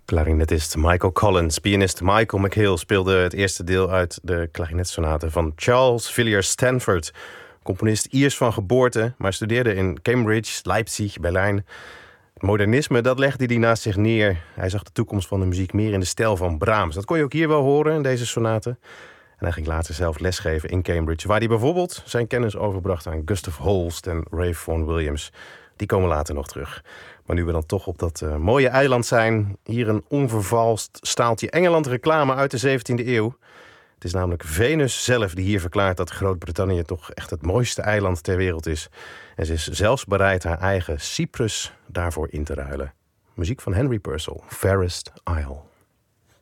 Klarinetist Michael Collins, pianist Michael McHale speelde het eerste deel uit de klarinetsonate van Charles Villiers Stanford. Componist Iers van geboorte, maar studeerde in Cambridge, Leipzig, Berlijn. Het modernisme, dat legde hij naast zich neer. Hij zag de toekomst van de muziek meer in de stijl van Brahms. Dat kon je ook hier wel horen in deze sonate. En hij ging later zelf lesgeven in Cambridge, waar hij bijvoorbeeld zijn kennis overbracht aan Gustav Holst en Ray Vaughan Williams. Die komen later nog terug. Maar nu we dan toch op dat mooie eiland zijn, hier een onvervalst staaltje Engeland reclame uit de 17e eeuw. Het is namelijk Venus zelf die hier verklaart dat Groot-Brittannië toch echt het mooiste eiland ter wereld is. En ze is zelfs bereid haar eigen Cyprus daarvoor in te ruilen. Muziek van Henry Purcell, Fairest Isle.